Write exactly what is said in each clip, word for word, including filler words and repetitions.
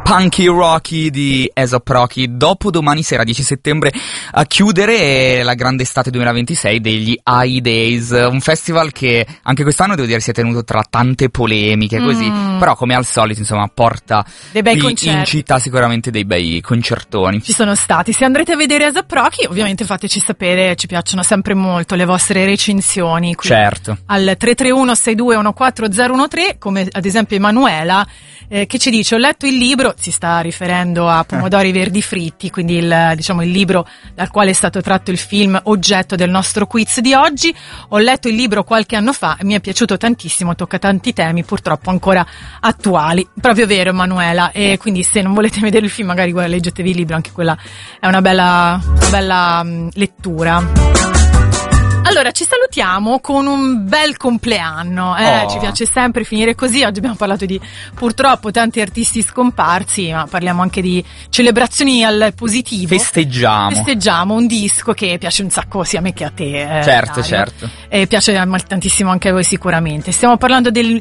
Punky Rocky di A$AP Rocky, dopo domani sera dieci settembre a chiudere la grande estate duemilaventisei degli High Days, un festival che anche quest'anno devo dire si è tenuto tra tante polemiche così, mm. però come al solito insomma porta dei bei qui concerti. In città sicuramente dei bei concertoni. Ci sono stati, se andrete a vedere A$AP Rocky ovviamente fateci sapere, ci piacciono sempre molto le vostre recensioni. Certo. Al tre tre uno sei due uno quattro zero uno tre, come ad esempio Emanuela eh, che ci dice: ho letto il libro, si sta riferendo a Pomodori Verdi Fritti, quindi il, diciamo il libro dal quale è stato tratto il film oggetto del nostro quiz di oggi. Ho letto il libro qualche anno fa e mi è piaciuto tantissimo, tocca tanti temi purtroppo ancora attuali. Proprio vero Emanuela, e quindi se non volete vedere il film magari guarda, leggetevi il libro, anche quella è una bella, una bella um, lettura. Allora, ci salutiamo con un bel compleanno, eh? Oh. Ci piace sempre finire così. Oggi abbiamo parlato di purtroppo tanti artisti scomparsi, ma parliamo anche di celebrazioni al positivo. Festeggiamo. Festeggiamo un disco che piace un sacco sia a me che a te. Eh, certo, Dario. certo. E piace tantissimo anche a voi sicuramente. Stiamo parlando del,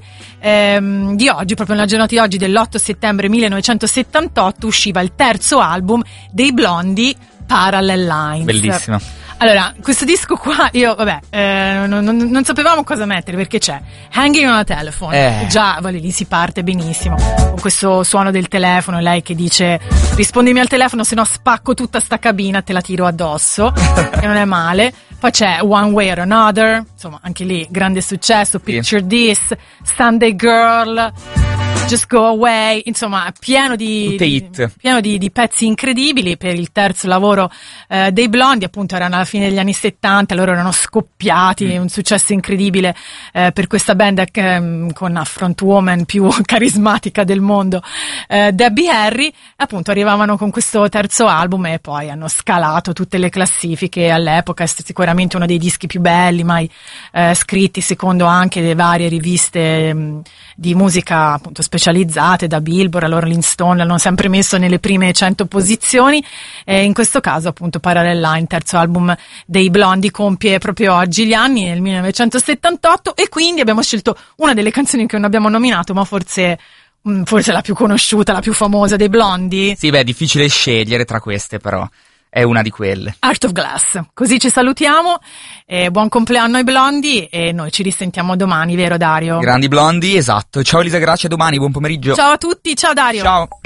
ehm, di oggi, proprio nella giornata di oggi, dell'otto settembre millenovecentosettantotto, usciva il terzo album dei Blondie, Parallel Lines. Bellissimo. Allora, questo disco qua, io, vabbè, eh, non, non, non sapevamo cosa mettere, perché c'è Hanging on a Telephone, eh. già, vabbè, lì si parte benissimo, con questo suono del telefono, lei che dice, rispondimi al telefono, se no spacco tutta sta cabina, te la tiro addosso, che non è male. Poi c'è One Way or Another, insomma, anche lì, grande successo, Picture This, Sunday Girl, Just Go Away, insomma, pieno di, di, pieno di, di pezzi incredibili per il terzo lavoro eh, dei Blondie, appunto erano alla fine degli anni settanta, loro erano scoppiati, mm. un successo incredibile eh, per questa band eh, con la frontwoman più carismatica del mondo, eh, Debbie Harry, appunto arrivavano con questo terzo album e poi hanno scalato tutte le classifiche all'epoca, è sicuramente uno dei dischi più belli mai eh, scritti, secondo anche le varie riviste mh, di musica appunto specializzate, da Billboard a Rolling Stone, l'hanno sempre messo nelle prime cento posizioni, e in questo caso appunto Parallel Line, terzo album dei Blondie, compie proprio oggi gli anni, nel millenovecentosettantotto, e quindi abbiamo scelto una delle canzoni che non abbiamo nominato, ma forse forse la più conosciuta, la più famosa dei Blondie. Sì, beh, è difficile scegliere tra queste, però è una di quelle. Heart of Glass. Così ci salutiamo, e buon compleanno ai Blondie, e noi ci risentiamo domani, vero Dario? Grandi Blondie, esatto. Ciao Elisa Grazia, domani, buon pomeriggio. Ciao a tutti, ciao Dario. Ciao.